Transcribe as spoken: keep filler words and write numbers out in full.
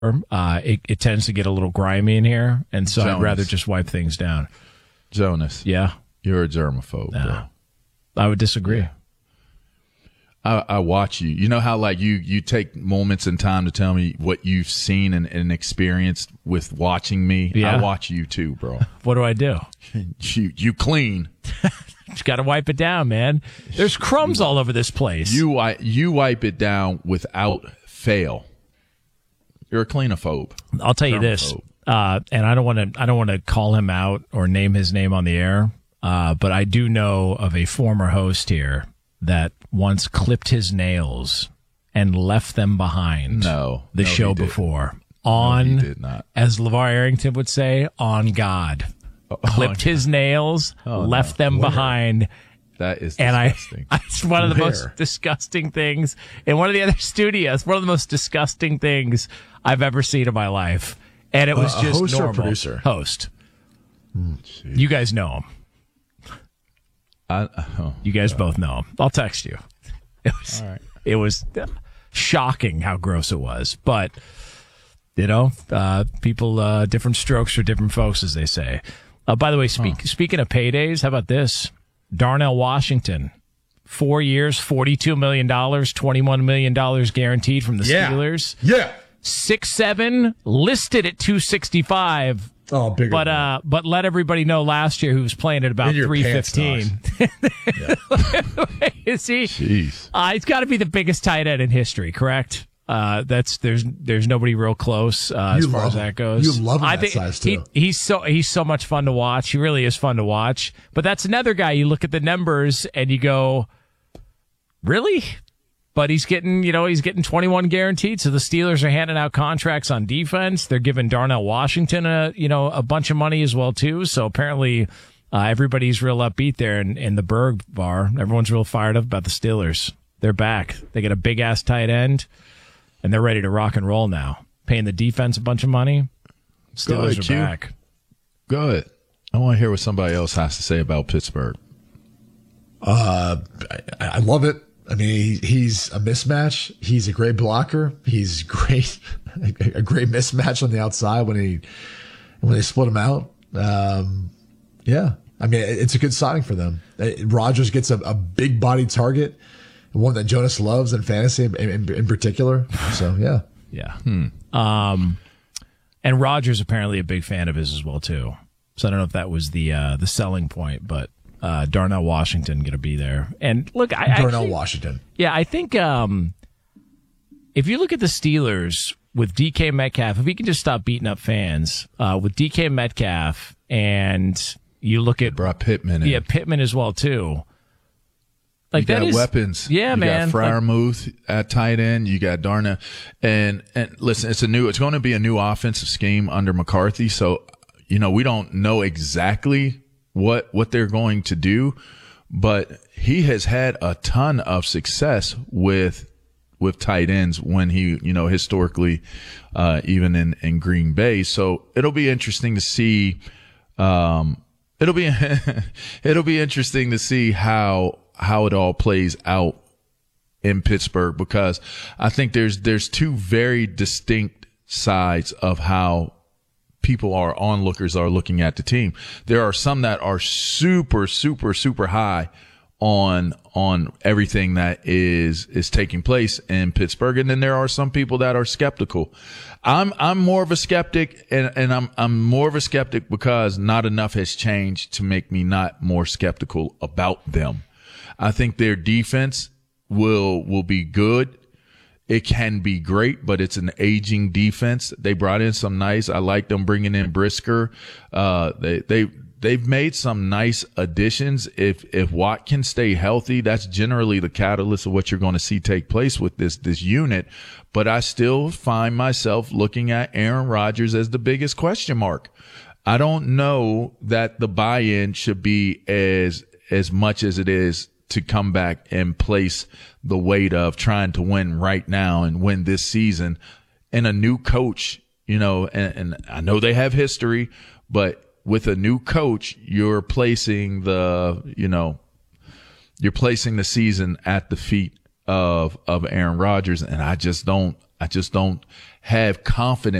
uh, it, it tends to get a little grimy in here, and so Jonas. I'd rather just wipe things down. Jonas, Yeah, you're a germaphobe, no, bro. I would disagree. I, I watch you. You know how like you, you take moments in time to tell me what you've seen and, and experienced with watching me. Yeah. I watch you too, bro. What do I do? You you clean. Just got to wipe it down, man. There's crumbs all over this place. You wi- you wipe it down without fail. You're a cleanophobe. I'll tell you this, uh, and I don't want to I don't want to call him out or name his name on the air, uh, but I do know of a former host here that once clipped his nails and left them behind. No, the no, show he didn't. before on, No, he did not. as LeVar Arrington would say, on God. Oh, Clipped his nails, Oh, left no. them Where? behind. That is And I, disgusting. it's one of the Where? most disgusting things in one of the other studios. One of the most disgusting things I've ever seen in my life. And it was Uh, a just host or a normal. producer? Host. Hmm, You guys know him. I, oh, You guys both know him. I'll text you. It was, All right. it was shocking how gross it was. But, you know, uh, people, uh, different strokes for different folks, as they say. Uh, by the way, speak, speaking of paydays, how about this? Darnell Washington, four years, forty-two million dollars, twenty-one million dollars guaranteed from the Yeah. Steelers. Yeah. six seven, listed at two sixty-five. Oh, bigger. But than uh, but let everybody know last year he was playing at about In your three pants, fifteen. Is he? jeez. Uh, he's got to be the biggest tight end in history, correct? Uh, that's there's there's nobody real close uh, as You far love as him. that goes. You love him I that think size, he- too. he's so he's so much fun to watch. He really is fun to watch. But that's another guy. You look at the numbers and you go, really? But he's getting, you know, he's getting twenty-one guaranteed. So the Steelers are handing out contracts on defense. They're giving Darnell Washington a, you know, a bunch of money as well too. So apparently, uh, everybody's real upbeat there in, in the Berg bar. Everyone's real fired up about the Steelers. They're back. They get a big ass tight end, and they're ready to rock and roll now. Paying the defense a bunch of money. Steelers Good, are Q. back. Good. I want to hear what somebody else has to say about Pittsburgh. Uh, I, I love it. I mean, he, he's a mismatch. He's a great blocker. He's great, a, a great mismatch on the outside when he when they split him out. Um, yeah, I mean, it, it's a good signing for them. Rodgers gets a, a big body target, one that Jonas loves in fantasy in, in, in particular. So yeah, Yeah. Um, and Rodgers apparently a big fan of his as well too. So I don't know if that was the uh, the selling point, but uh, Darnell Washington going to be there. And look, I Darnell actually, Washington. yeah, I think um, if you look at the Steelers with D K Metcalf, if he can just stop beating up fans uh, with D K Metcalf, and you look at Brought Pittman in. yeah Pittman as well too. Like You that got is weapons. Yeah, you man. got Like- Freiermuth at tight end. You got Darnell, and and listen, it's a new. It's going to be a new offensive scheme under McCarthy. So, you know, we don't know exactly what what they're going to do, but he has had a ton of success with with tight ends when he, you know, historically, uh, even in in Green Bay. So it'll be interesting to see. Um, it'll be it'll be interesting to see how. how it all plays out in Pittsburgh, because I think there's there's two very distinct sides of how people are onlookers are looking at the team. There are some that are super super super high on on everything that is is taking place in Pittsburgh, and then there are some people that are skeptical. I'm I'm more of a skeptic, and and I'm I'm more of a skeptic because not enough has changed to make me not more skeptical about them. I think their defense will will be good. It can be great, but it's an aging defense. They brought in some nice. I like them bringing in Brisker. Uh, they they they've made some nice additions. If if Watt can stay healthy, that's generally the catalyst of what you're going to see take place with this this unit. But I still find myself looking at Aaron Rodgers as the biggest question mark. I don't know that the buy-in should be as as much as it is to come back and place the weight of trying to win right now and win this season, and a new coach, you know, and, and I know they have history, but with a new coach, you're placing the, you know, you're placing the season at the feet of, of Aaron Rodgers. And I just don't, I just don't have confidence